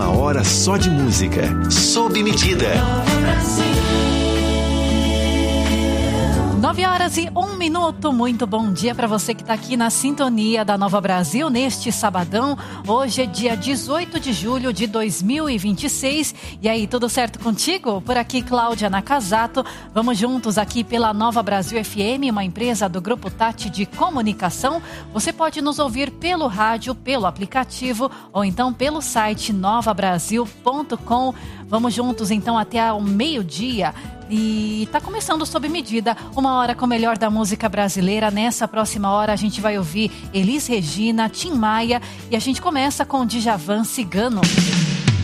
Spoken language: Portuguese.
Uma hora só de música, sob medida. 9h01. Muito bom dia para você que está aqui na sintonia da Nova Brasil neste sabadão. Hoje é dia 18 de julho de 2026. E aí, tudo certo contigo? Por aqui, Cláudia Nakazato. Vamos juntos aqui pela Nova Brasil FM, uma empresa do Grupo Tati de Comunicação. Você pode nos ouvir pelo rádio, pelo aplicativo ou então pelo site novabrasil.com. Vamos juntos então até o meio-dia. E tá começando sob medida, uma hora com o melhor da música brasileira. Nessa próxima hora a gente vai ouvir Elis Regina, Tim Maia e a gente começa com Djavan Cigano.